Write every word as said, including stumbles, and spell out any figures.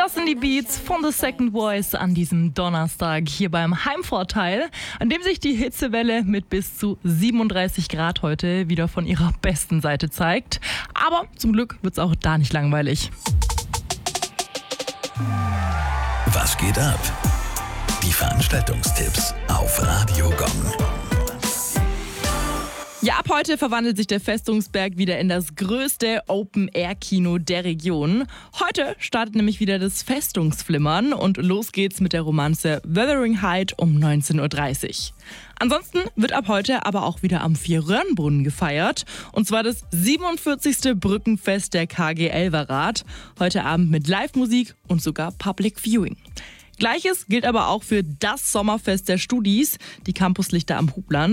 Das sind die Beats von The Second Voice an diesem Donnerstag hier beim Heimvorteil, an dem sich die Hitzewelle mit bis zu siebenunddreißig Grad heute wieder von ihrer besten Seite zeigt. Aber zum Glück wird's auch da nicht langweilig. Was geht ab? Die Veranstaltungstipps auf Radio Gong. Ja, ab heute verwandelt sich der Festungsberg wieder in das größte Open-Air-Kino der Region. Heute startet nämlich wieder das Festungsflimmern und los geht's mit der Romanze Wuthering Heights um neunzehn Uhr dreißig. Ansonsten wird ab heute aber auch wieder am Vier-Röhren-Brunnen gefeiert. Und zwar das siebenundvierzigste Brückenfest der K G Elverrath. Heute Abend mit Live-Musik und sogar Public Viewing. Gleiches gilt aber auch für das Sommerfest der Studis, die Campuslichter am Hubland.